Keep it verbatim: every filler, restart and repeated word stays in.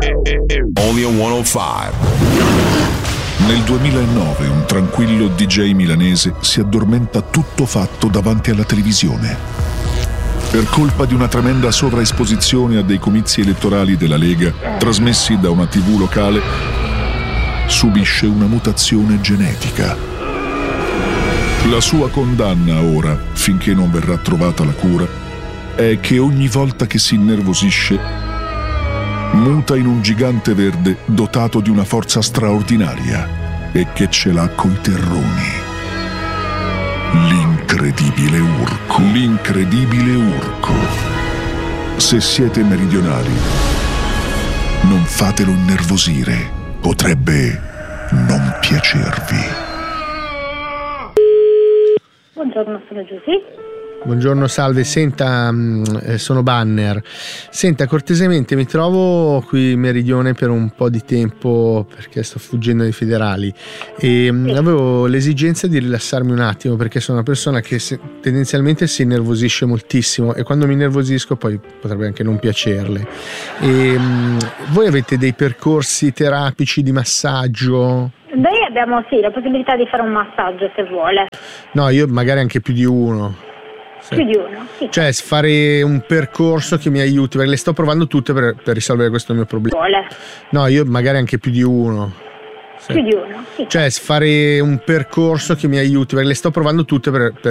Only on centocinque. Nel duemilanove un tranquillo D J milanese si addormenta tutto fatto davanti alla televisione. Per colpa di una tremenda sovraesposizione a dei comizi elettorali della Lega, trasmessi da una tivù locale, subisce una mutazione genetica. La sua condanna ora, finché non verrà trovata la cura, è che ogni volta che si innervosisce, muta in un gigante verde dotato di una forza straordinaria e che ce l'ha coi terroni. L'incredibile Urco. L'incredibile Urco. Se siete meridionali, non fatelo innervosire. Potrebbe non piacervi. Buongiorno, sono Giusy. Buongiorno, salve, senta, eh, sono Banner. Senta, cortesemente mi trovo qui in Meridione per un po' di tempo perché sto fuggendo dai federali e sì. Avevo l'esigenza di rilassarmi un attimo perché sono una persona che se, tendenzialmente si innervosisce moltissimo e quando mi innervosisco poi potrebbe anche non piacerle. E, mh, voi avete dei percorsi terapici di massaggio? Noi abbiamo sì la possibilità di fare un massaggio se vuole. No, io magari anche più di uno. Sì. Più di uno, sì. Cioè fare un percorso che mi aiuti, perché le sto provando tutte per, per risolvere questo mio problema. Vuole. No, io magari anche più di uno. Sì. Più di uno, sì. Cioè fare un percorso che mi aiuti, perché le sto provando tutte per, per